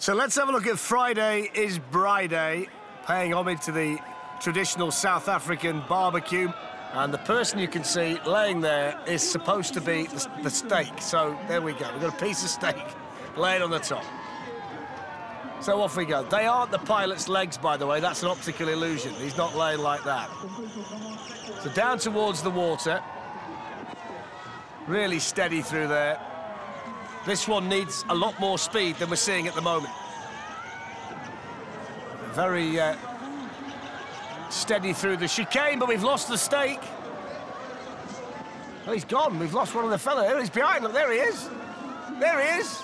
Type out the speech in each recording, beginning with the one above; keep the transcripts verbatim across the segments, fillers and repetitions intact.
So let's have a look at Friday is Braai, paying homage to the traditional South African barbecue. And the person you can see laying there is supposed to be the, the steak. So there we go. We've got a piece of steak laid on the top. So off we go. They aren't the pilot's legs, by the way. That's an optical illusion. He's not laying like that. So down towards the water. Really steady through there. This one needs a lot more speed than we're seeing at the moment. Very uh, steady through the chicane, but we've lost the stake. Oh, he's gone. We've lost one of the fella here. He's behind. Look, there he is. There he is.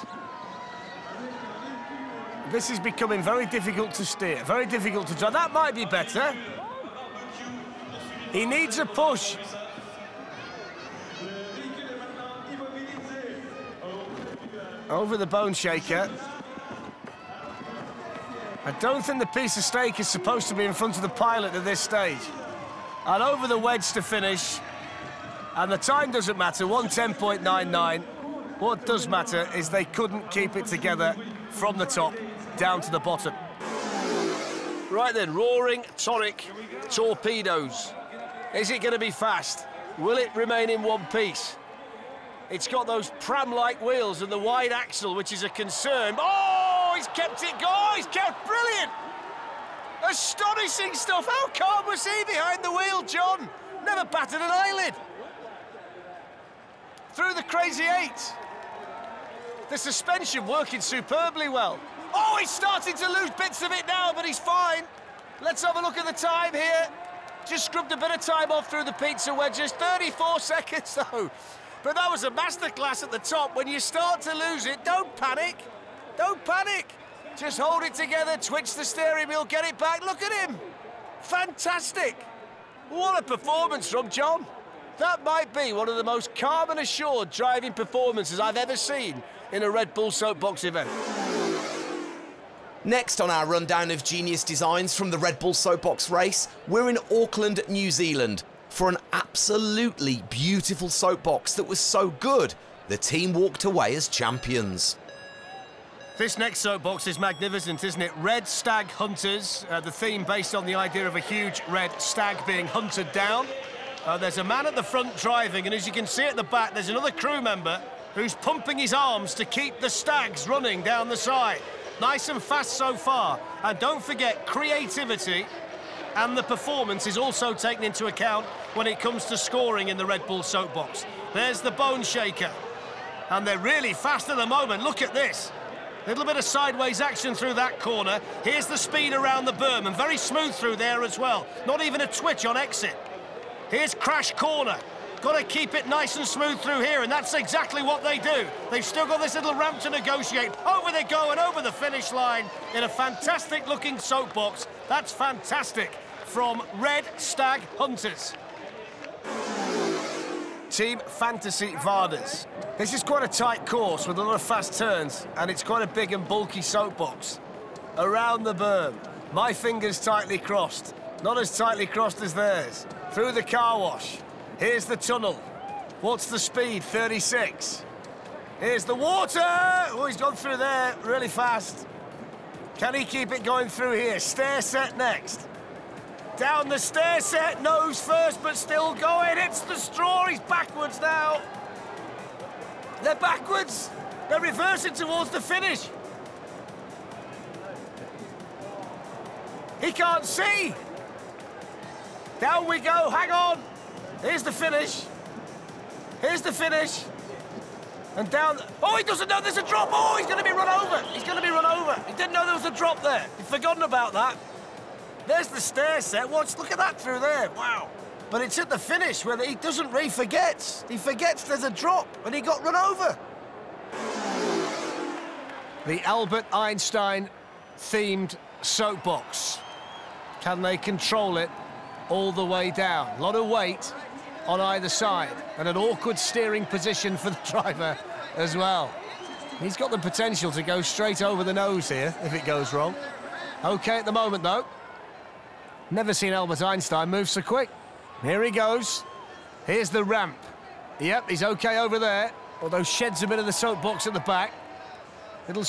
This is becoming very difficult to steer, very difficult to drive. That might be better. He needs a push. Over the bone shaker. I don't think the piece of steak is supposed to be in front of the pilot at this stage. And over the wedge to finish. And the time doesn't matter, one ten point nine nine. What does matter is they couldn't keep it together from the top down to the bottom. Right then, roaring Tonic torpedoes. Is it going to be fast? Will it remain in one piece? It's got those pram-like wheels and the wide axle, which is a concern. Oh, he's kept it going. He's kept brilliant. Astonishing stuff. How calm was he behind the wheel, John? Never batted an eyelid. Through the crazy eight. The suspension working superbly well. Oh, he's starting to lose bits of it now, but he's fine. Let's have a look at the time here. Just scrubbed a bit of time off through the pizza wedges. thirty-four seconds, though. But that was a masterclass at the top. When you start to lose it, don't panic. Don't panic. Just hold it together, twitch the steering wheel, get it back. Look at him. Fantastic. What a performance from John. That might be one of the most calm and assured driving performances I've ever seen in a Red Bull Soapbox event. Next on our rundown of genius designs from the Red Bull Soapbox race, we're in Auckland, New Zealand, for an absolutely beautiful soapbox that was so good, the team walked away as champions. This next soapbox is magnificent, isn't it? Red Stag Hunters, uh, the theme based on the idea of a huge red stag being hunted down. Uh, there's a man at the front driving, and as you can see at the back, there's another crew member who's pumping his arms to keep the stags running down the side. Nice and fast so far. And don't forget, creativity and the performance is also taken into account when it comes to scoring in the Red Bull Soapbox. There's the bone shaker. And they're really fast at the moment. Look at this. A little bit of sideways action through that corner. Here's the speed around the berm, and very smooth through there as well. Not even a twitch on exit. Here's crash corner. Got to keep it nice and smooth through here, and that's exactly what they do. They've still got this little ramp to negotiate. Over they go and over the finish line in a fantastic-looking soapbox. That's fantastic from Red Stag Hunters. Team Fantasy Varders. This is quite a tight course with a lot of fast turns, and it's quite a big and bulky soapbox. Around the berm. My fingers tightly crossed. Not as tightly crossed as theirs. Through the car wash. Here's the tunnel. What's the speed? thirty-six. Here's the water! Oh, he's gone through there really fast. Can he keep it going through here? Stair set next. Down the stair set, nose first, but still going. It's the straw. He's backwards now. They're backwards. They're reversing towards the finish. He can't see. Down we go. Hang on. Here's the finish. Here's the finish. And down... Oh, he doesn't know there's a drop. Oh, he's going to be run over. He's going to be run over. He didn't know there was a drop there. He'd forgotten about that. There's the stair set. Watch, look at that through there. Wow. But it's at the finish where he doesn't... He forgets. He forgets there's a drop, and he got run over. The Albert Einstein-themed soapbox. Can they control it all the way down? A lot of weight on either side, and an awkward steering position for the driver as well. He's got the potential to go straight over the nose here if it goes wrong. Okay at the moment, though. Never seen Albert Einstein move so quick. Here he goes. Here's the ramp. Yep, he's okay over there, although sheds a bit of the soapbox at the back.